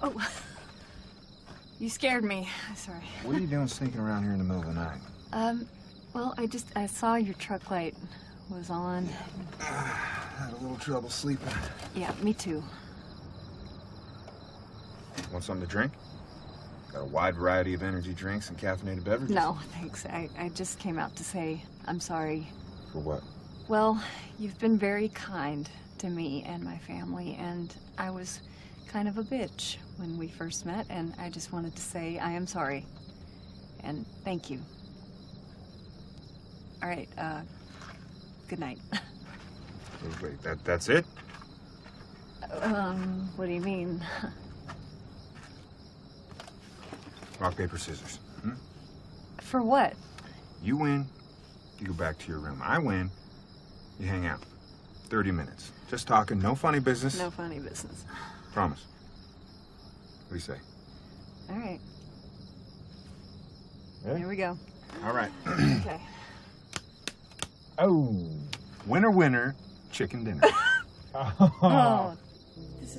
Oh, you scared me. Sorry. What are you doing sneaking around here in the middle of the night? Well, I saw your truck light was on. Had a little trouble sleeping. Yeah, me too. Want something to drink? Got a wide variety of energy drinks and caffeinated beverages. No, thanks. I just came out to say I'm sorry. For what? Well, you've been very kind to me and my family, and I was kind of a bitch when we first met, and I just wanted to say I am sorry. And thank you. All right, good night. Wait, that's it? What do you mean? Rock, paper, scissors. Hmm? For what? You win, you go back to your room. I win, you hang out. 30 minutes. Just talking, no funny business. No funny business. Promise. What do you say? All right. Ready? Here we go. All right. Okay. Oh, winner, winner, chicken dinner. Oh.